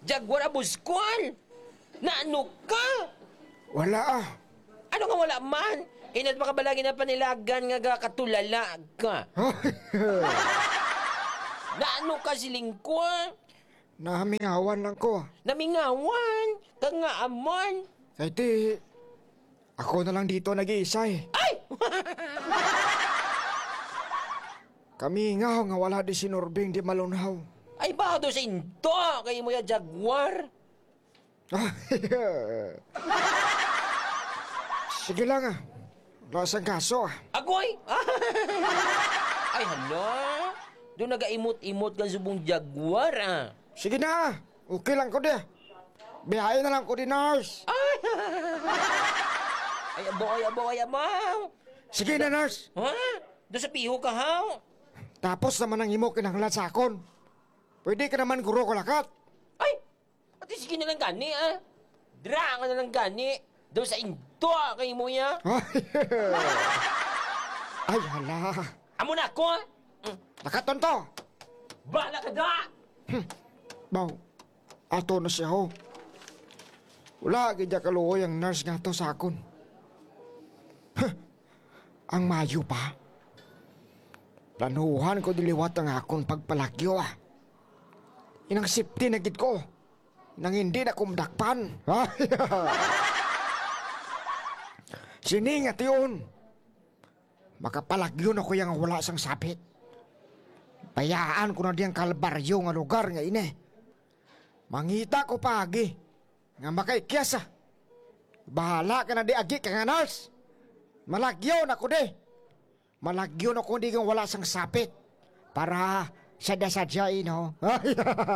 Jaguar abuskwan! Na ano ka? Wala ah. Ano nga wala man? Inat makabalagi na panilagan nga katulala ka. Na ano ka silingkwa? Namingawan lang ko. Namingawan! Kag nga aman! Kaya ti, ako na lang dito nag-iisa eh. Ay! Kami nga wala di si Norbing di malunhaw. Ay baka doon sa into! Kayo mo ya jaguar! Sige lang ah. Wala sang kaso ah. Agoy! Ay hala! Doon nagaimot-imot ka subong jaguar ah! Sige na. Okay lang ko di. Biyahe na lang ko di, nurse. Ay aboy! Sige na, nurse. Ha? Doon sa piho ka ha? Tapos naman ang imo kinahanglan sa akon. Pwede ka naman guro ko lakat. Ay! Pati sige na lang gani ah! Dra ka na lang gani! Doon sa into kayo mo ya! Ay, hala. Amo na ako ah! Lakaton to. Bala ka da! Baw, ato na siya ho. Wala kaya kaluoy ang nurse nga to sa akon. Ang mayo pa. Planuhan ko diliwat ang akon pagpalagyo ah. Inang safety na gid ko. Nang hindi na kumdakpan. Sining at yun. Makapalagyo na ko yung wala sang sapit. Bayaan ko na diyang kalbaryo nga lugar nga ine. Mangita ko pagi. Nga makaikyasa. Bahala ka na di agi ka nga nurse. Malagyo na ko di. Malagyo na ko di kang wala sang sapit. Para sadya-sadyain ho.